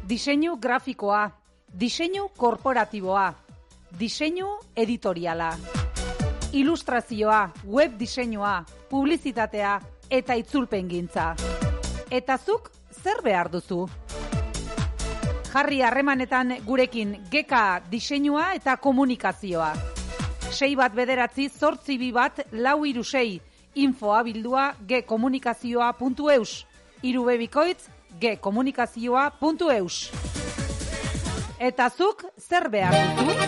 Diseinu grafikoa, diseinu korporatiboa, diseinu editoriala, ilustrazioa, web diseinua, publizitatea eta itzulpengintza. Eta zuk zer behar duzu? Jarri harremanetan gurekin GK diseinua eta komunikazioa. 6198426 info abildua gkomunikazioa.eus 3 gkomunikazioa.eus. Eta zuk zer behar duzu?